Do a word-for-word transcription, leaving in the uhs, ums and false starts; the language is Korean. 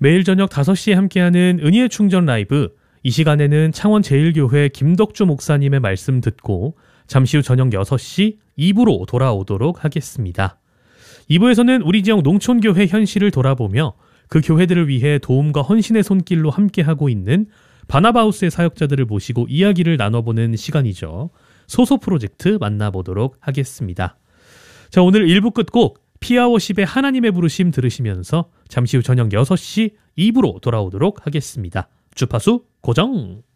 매일 저녁 다섯 시에 함께하는 은희의 충전 라이브. 이 시간에는 창원제일교회 김덕주 목사님의 말씀 듣고 잠시 후 저녁 여섯 시 이 부로 돌아오도록 하겠습니다. 이 부에서는 우리 지역 농촌교회 현실을 돌아보며 그 교회들을 위해 도움과 헌신의 손길로 함께하고 있는 바나바우스의 사역자들을 모시고 이야기를 나눠보는 시간이죠. 소소 프로젝트 만나보도록 하겠습니다. 자, 오늘 일 부 끝곡 피아워십의 하나님의 부르심 들으시면서 잠시 후 저녁 여섯 시 이 부로 돌아오도록 하겠습니다. 주파수 고정!